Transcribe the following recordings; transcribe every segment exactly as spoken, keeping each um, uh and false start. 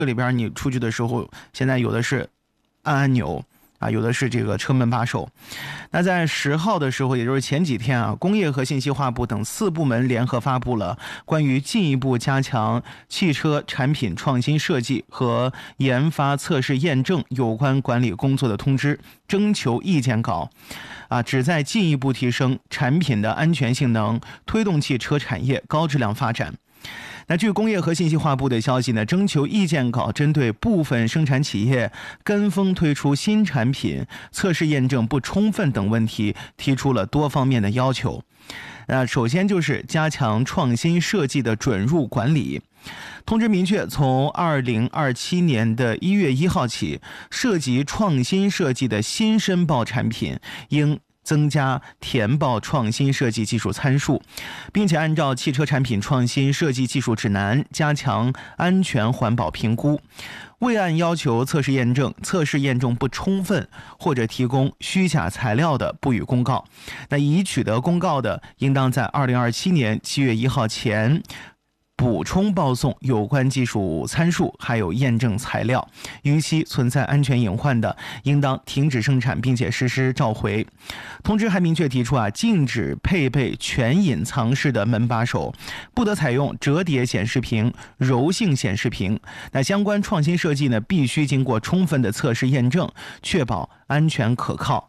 这里边你出去的时候，现在有的是按按钮啊，有的是这个车门把手。那在十号的时候，也就是前几天啊，工业和信息化部等四部门联合发布了关于进一步加强汽车产品创新设计和研发测试验证有关管理工作的通知征求意见稿，啊，旨在进一步提升产品的安全性能，推动汽车产业高质量发展。那据工业和信息化部的消息呢，征求意见稿针对部分生产企业跟风推出新产品、测试验证不充分等问题，提出了多方面的要求。那首先就是加强创新设计的准入管理。通知明确，从二零二七年的一月一号起，涉及创新设计的新申报产品应增加填报创新设计技术参数，并且按照汽车产品创新设计技术指南加强安全环保评估。未按要求测试验证、测试验证不充分或者提供虚假材料的，不予公告。那已取得公告的，应当在二零二七年七月一号前补充报送有关技术参数还有验证材料，逾期存在安全隐患的，应当停止生产并且实施召回。通知还明确提出啊，禁止配备全隐藏式的门把手，不得采用折叠显示屏、柔性显示屏。那相关创新设计呢，必须经过充分的测试验证，确保安全可靠。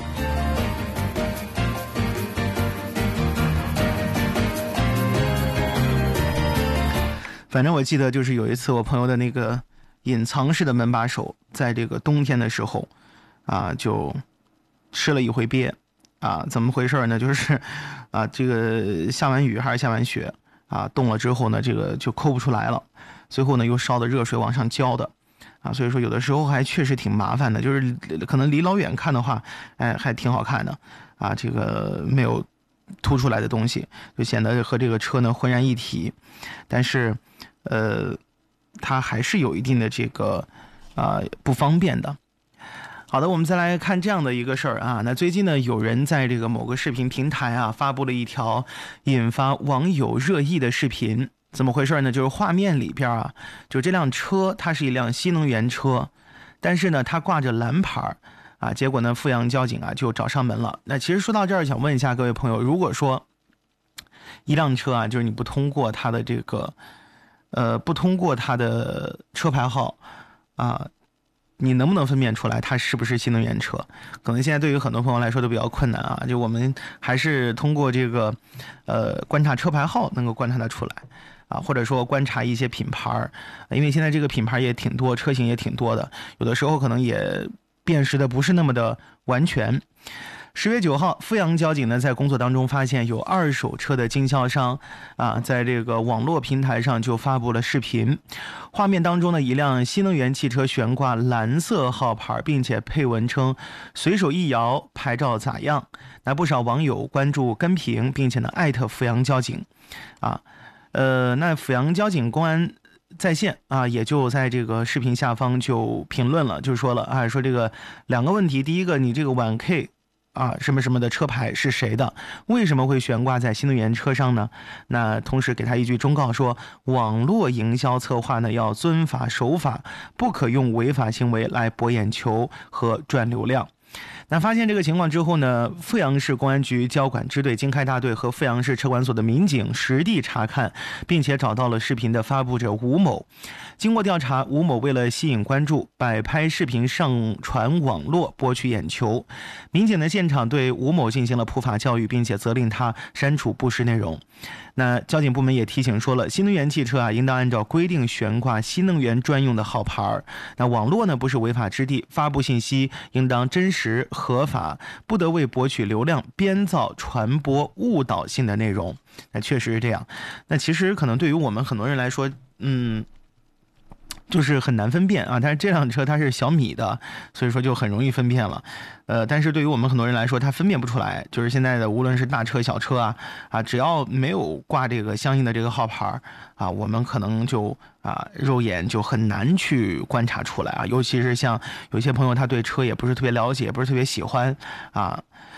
反正我记得就是有一次我朋友的那个隐藏式的门把手，在这个冬天的时候啊，就吃了一回鳖啊。怎么回事呢？就是啊，这个下完雨还是下完雪啊，冻了之后呢，这个就抠不出来了，最后呢又烧的热水往上浇的啊，所以说有的时候还确实挺麻烦的，就是可能离老远看的话，哎，还挺好看的啊，这个没有凸出来的东西，就显得和这个车呢浑然一体，但是呃，它还是有一定的这个啊、呃、不方便的。好的，我们再来看这样的一个事儿啊。那最近呢，有人在这个某个视频平台啊发布了一条引发网友热议的视频。怎么回事呢？就是画面里边啊，就这辆车它是一辆新能源车，但是呢它挂着蓝牌啊，结果呢阜阳交警啊就找上门了。那其实说到这儿，想问一下各位朋友，如果说一辆车啊，就是你不通过它的这个呃，不通过它的车牌号啊，你能不能分辨出来它是不是新能源车？可能现在对于很多朋友来说都比较困难啊，就我们还是通过这个呃观察车牌号能够观察得出来啊，或者说观察一些品牌，因为现在这个品牌也挺多，车型也挺多的，有的时候可能也辨识的不是那么的完全。十月九号，阜阳交警呢在工作当中发现有二手车的经销商啊，在这个网络平台上就发布了视频，画面当中呢，一辆新能源汽车悬挂蓝色号牌，并且配文称随手一摇，牌照咋样？那不少网友关注跟评，并且呢艾特阜阳交警啊，呃，那阜阳交警公安在线啊，也就在这个视频下方就评论了，就说了啊，说这个两个问题，第一个，你这个晚 K。啊，什么什么的车牌是谁的？为什么会悬挂在新能源车上呢？那同时给他一句忠告说，网络营销策划呢要遵法守法，不可用违法行为来博眼球和赚流量。那发现这个情况之后呢，阜阳市公安局交管支队经开大队和阜阳市车管所的民警实地查看，并且找到了视频的发布者吴某。经过调查，吴某为了吸引关注，摆拍视频上传网络，博取眼球。民警的现场对吴某进行了普法教育，并且责令他删除不实内容。那交警部门也提醒说了，新能源汽车啊，应当按照规定悬挂新能源专用的号牌。那网络呢，不是违法之地，发布信息应当真实合法，不得为博取流量编造传播误导性的内容。那确实是这样。那其实可能对于我们很多人来说，嗯。就是很难分辨啊，但是这辆车它是小米的，所以说就很容易分辨了。呃，但是对于我们很多人来说，它分辨不出来。就是现在的无论是大车小车啊，啊，只要没有挂这个相应的这个号牌啊，我们可能就啊肉眼就很难去观察出来啊。尤其是像有些朋友他对车也不是特别了解，也不是特别喜欢啊。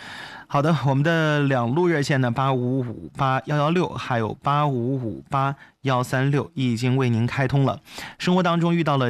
好的，我们的两路热线呢，八五五八幺幺六，还有八五五八幺三六，已经为您开通了。生活当中遇到了